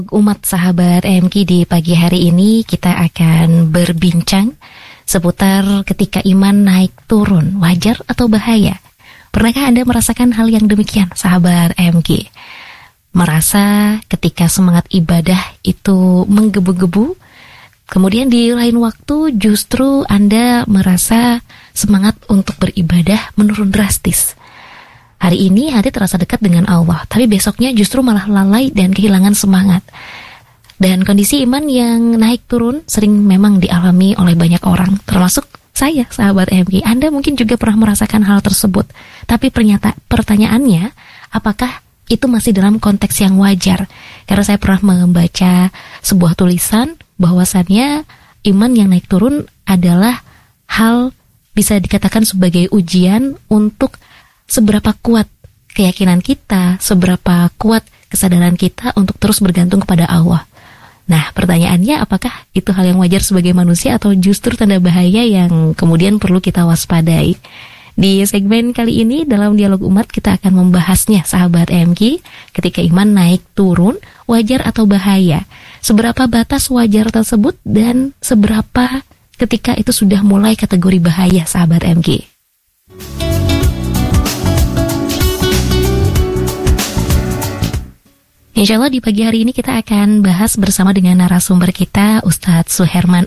Umat sahabat MK, di pagi hari ini kita akan berbincang seputar ketika iman naik turun, wajar atau bahaya? Pernahkah Anda merasakan hal yang demikian, sahabat MK? Merasa ketika semangat ibadah itu menggebu-gebu, kemudian di lain waktu justru Anda merasa semangat untuk beribadah menurun drastis. Hari ini hati terasa dekat dengan Allah, tapi besoknya justru malah lalai dan kehilangan semangat. Dan kondisi iman yang naik turun sering memang dialami oleh banyak orang, termasuk saya, sahabat MK. Anda mungkin juga pernah merasakan hal tersebut. Tapi pertanyaannya, apakah itu masih dalam konteks yang wajar? Karena saya pernah membaca sebuah tulisan bahwasannya iman yang naik turun adalah hal bisa dikatakan sebagai ujian untuk seberapa kuat keyakinan kita, seberapa kuat kesadaran kita untuk terus bergantung kepada Allah. Nah, pertanyaannya, apakah itu hal yang wajar sebagai manusia atau justru tanda bahaya yang kemudian perlu kita waspadai? Di segmen kali ini dalam Dialog Umat kita akan membahasnya, sahabat MK, ketika iman naik turun, wajar atau bahaya? Seberapa batas wajar tersebut dan seberapa ketika itu sudah mulai kategori bahaya, sahabat MK? Insya Allah di pagi hari ini kita akan bahas bersama dengan narasumber kita, Ustadz Suherman